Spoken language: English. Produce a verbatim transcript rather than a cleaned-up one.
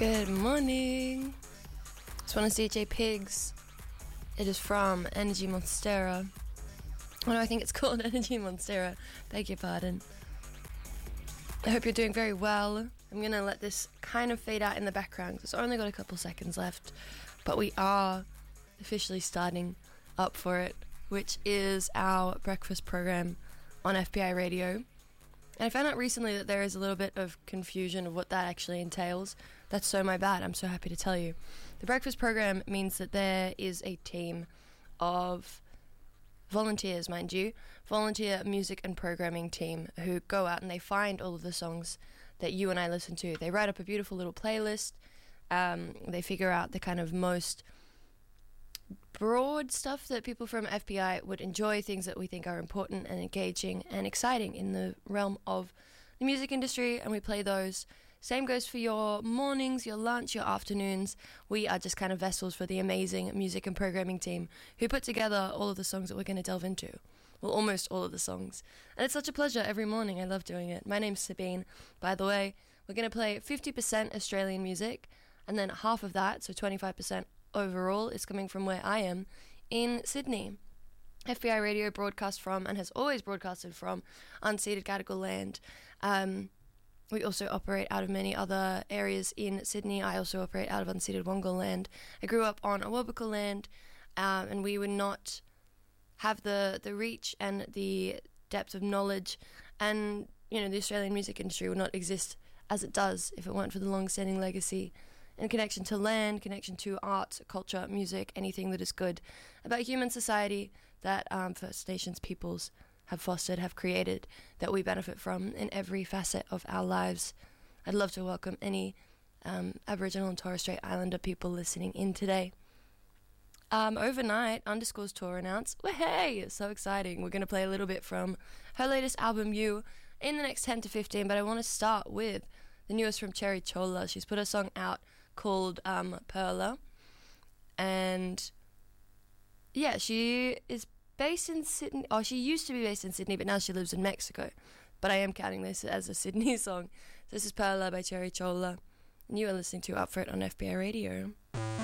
Good morning. This one is D J Pigs. It is from Energy Monstera. Oh no, I think it's called Energy Monstera. Beg your pardon. I hope you're doing very well. I'm going to let this kind of fade out in the background because it's only got a couple seconds left. But we are officially starting up for it, which is our breakfast program on F B I Radio. And I found out recently that there is a little bit of confusion of what that actually entails. That's so my bad. I'm so happy to tell you. The breakfast program means that there is a team of volunteers, mind you, volunteer music and programming team who go out and they find all of the songs that you and I listen to. They write up a beautiful little playlist. Um, they figure out the kind of most broad stuff that people from F B I would enjoy, things that we think are important and engaging and exciting in the realm of the music industry, and we play those. Same goes for your mornings, your lunch, your afternoons. We are just kind of vessels for the amazing music and programming team who put together all of the songs that we're going to delve into. Well, almost all of the songs. And it's such a pleasure every morning. I love doing it. My name's Sabine, by the way. We're going to play fifty percent Australian music, and then half of that, so twenty-five percent overall, is coming from where I am in Sydney. F B I Radio broadcasts from, and has always broadcasted from, unceded Gadigal land. Um, we also operate out of many other areas in Sydney. I also operate out of unceded Wongal land. I grew up on Awabakal land, um, and we would not have the, the reach and the depth of knowledge, and you know the Australian music industry would not exist as it does if it weren't for the long-standing legacy and connection to land, connection to art, culture, music, anything that is good about human society that um, First Nations peoples have fostered, have created, that we benefit from in every facet of our lives. I'd love to welcome any um, Aboriginal and Torres Strait Islander people listening in today. Um, overnight, Underscore's tour announced. Well, hey, so exciting. We're going to play a little bit from her latest album, You, in the next ten to fifteen, but I want to start with the newest from Cherry Chola. She's put a song out called um, Perla, and yeah, she is based in Sydney. Oh, she used to be based in Sydney, but now she lives in Mexico. But I am counting this as a Sydney song. So this is Perla by Cherry Chola, and you are listening to Up For It on F B I Radio.